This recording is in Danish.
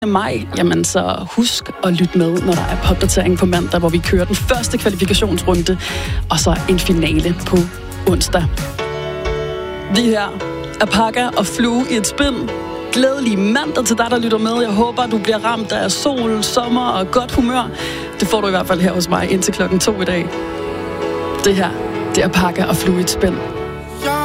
maj, jamen så husk at lytte med, når der er popdatering på mandag, hvor vi kører den første kvalifikationsrunde, og så en finale på onsdag. Vi her er Pakker og Flue i et spind. Glædelig mandag til dig, der lytter med. Jeg håber, du bliver ramt af sol, sommer og godt humør. Det får du i hvert fald her hos mig indtil 2:00 i dag. Det her, det er Pakker og Flue i et spind.